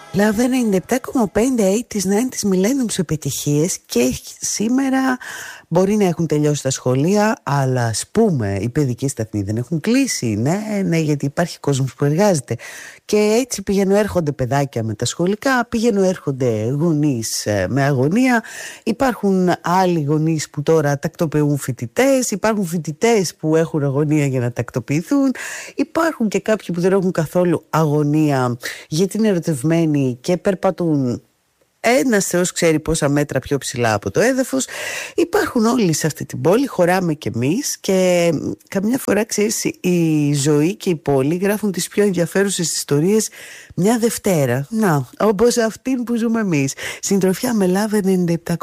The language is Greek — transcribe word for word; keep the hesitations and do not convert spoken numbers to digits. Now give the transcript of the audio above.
Love ενενήντα επτά κόμμα πέντε ογδόντα, ενενήντα, millennium σε επιτυχίες, και σήμερα μπορεί να έχουν τελειώσει τα σχολεία, αλλά ας πούμε οι παιδικοί σταθμοί δεν έχουν κλείσει. Ναι, ναι, γιατί υπάρχει κόσμος που εργάζεται. Και έτσι πηγαίνουν έρχονται παιδάκια με τα σχολικά, πηγαίνουν έρχονται γονείς με αγωνία. Υπάρχουν άλλοι γονείς που τώρα τακτοποιούν φοιτητές, υπάρχουν φοιτητές που έχουν αγωνία για να τακτοποιηθούν, υπάρχουν και κάποιοι που δεν έχουν καθόλου αγωνία γιατί είναι ερωτευμένοι και περπατούν ένας Θεός ξέρει πόσα μέτρα πιο ψηλά από το έδαφος. Υπάρχουν όλοι σε αυτή την πόλη, χωράμε κι εμείς, και καμιά φορά ξέρεις, η ζωή και η πόλη γράφουν τις πιο ενδιαφέρουσες ιστορίες μια Δευτέρα. Να, όπως αυτήν που ζούμε εμείς. Συντροφιά με Love ενενήντα επτά.